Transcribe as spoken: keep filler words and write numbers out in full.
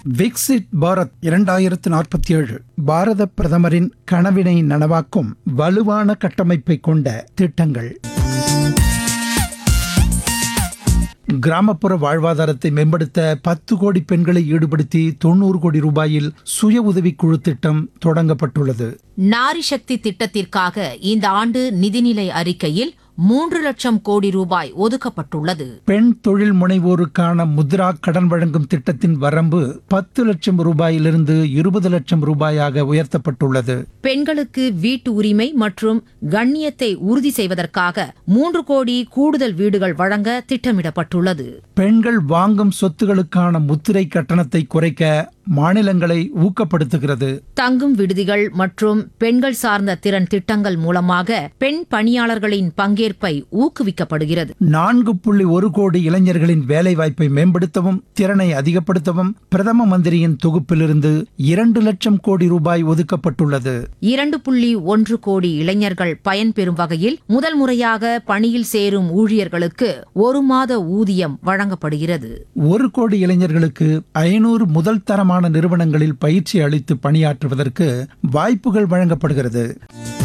விக்சிட் பாரத் இரண்டாயிரத்து நாற்பத்தி ஏழு பாரத பிரதமரின் கனவினை நனவாக்கும் வலுவான கட்டமைப்பை கொண்ட திட்டங்கள். கிராமப்புற வாழ்வாதாரத்தை மேம்படுத்த பத்து கோடி பெண்களை ஈடுபடுத்தி தொண்ணூறு கோடி ரூபாயில் சுய உதவிக்குழு திட்டம் தொடங்கப்பட்டுள்ளது. நாரி சக்தி திட்டத்திற்காக இந்த ஆண்டு நிதிநிலை அறிக்கையில் மூன்று லட்சம் கோடி ரூபாய் ஒதுக்கப்பட்டுள்ளது. பெண் தொழில் முனைவோருக்கான முத்ரா கடன் வழங்கும் திட்டத்தின் வரம்பு பத்து லட்சம் ரூபாயிலிருந்து இருபது லட்சம் ரூபாயாக உயர்த்தப்பட்டுள்ளது. பெண்களுக்கு வீட்டு உரிமை மற்றும் கண்ணியத்தை உறுதி செய்வதற்காக மூன்று கோடி கூடுதல் வீடுகள் வழங்க திட்டமிடப்பட்டுள்ளது. பெண்கள் வாங்கும் சொத்துகளுக்கான முத்திரை கட்டணத்தை குறைக்க மாநிலங்களை ஊக்கப்படுத்துகிறது. தங்கும் விடுதிகள் மற்றும் பெண்கள் சார்ந்த திறன் திட்டங்கள் மூலமாக பெண் பணியாளர்களின் பங்கேற்பை ஊக்குவிக்கப்படுகிறது. நான்கு புள்ளி ஒரு கோடி இளைஞர்களின் வேலை வாய்ப்பை மேம்படுத்தவும் திறனை அதிகப்படுத்தவும் பிரதம மந்திரியின் தொகுப்பிலிருந்து இரண்டு லட்சம் கோடி ரூபாய் ஒதுக்கப்பட்டுள்ளது. இரண்டு புள்ளி ஒன்று கோடி இளைஞர்கள் பயன்பெறும் வகையில் முதல் முறையாக பணியில் சேரும் ஊழியர்களுக்கு ஒரு மாத ஊதியம் வழங்கப்படுகிறது. ஒரு கோடி இளைஞர்களுக்கு ஐநூறு முதல் தரமான நிறுவனங்களில் பயிற்சி அளித்து பணியாற்றுவதற்கு வாய்ப்புகள் வழங்கப்படுகிறது.